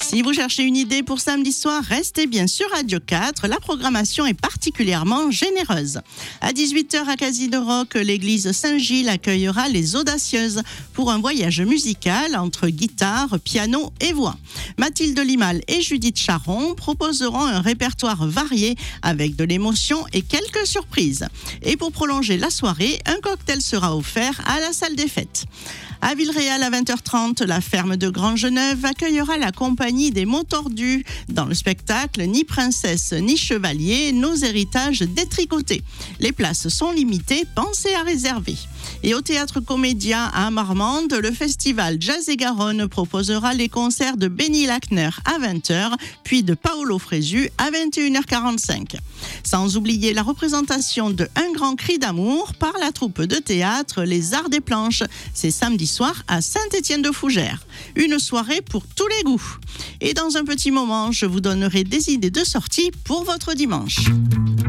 Si vous cherchez une idée pour samedi soir, restez bien sur Radio 4. La programmation est particulièrement généreuse. À 18h à Casino Rock, l'église Saint-Gilles accueillera les Audacieuses pour un voyage musical entre guitare, piano et voix. Mathilde Limal et Judith Charon proposeront un répertoire varié avec de l'émotion et quelques surprises. Et pour prolonger la soirée, un cocktail sera offert à la salle des fêtes. À Villeréal, à 20h30, la ferme de Grangeneuve accueillera la compagnie des Mots Tordus. Dans le spectacle, ni princesse ni chevalier, nos héritages détricotés. Les places sont limitées, pensez à réserver. Et au Théâtre Comédia à Marmande, le festival Jazz et Garonne proposera les concerts de Benny Lackner à 20h, puis de Paolo Fresu à 21h45. Sans oublier la représentation de Un grand cri d'amour par la troupe de théâtre Les Arts des Planches. C'est samedi soir à Saint-Étienne-de-Fougères. Une soirée pour tous les goûts. Et dans un petit moment, je vous donnerai des idées de sortie pour votre dimanche.